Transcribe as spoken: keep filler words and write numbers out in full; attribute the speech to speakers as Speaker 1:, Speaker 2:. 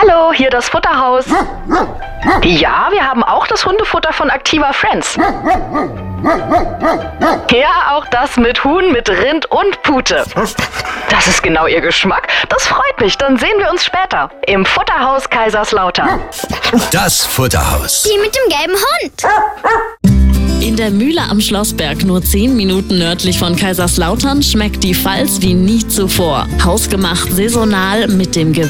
Speaker 1: Hallo, hier das Futterhaus. Ja, wir haben auch das Hundefutter von Activa Friends. Ja, auch das mit Huhn, mit Rind und Pute. Das ist genau Ihr Geschmack. Das freut mich. Dann sehen wir uns später im Futterhaus Kaiserslautern.
Speaker 2: Das Futterhaus.
Speaker 3: Die mit dem gelben Hund.
Speaker 4: In der Mühle am Schlossberg, nur zehn Minuten nördlich von Kaiserslautern, schmeckt die Pfalz wie nie zuvor. Hausgemacht, saisonal mit dem Gewürz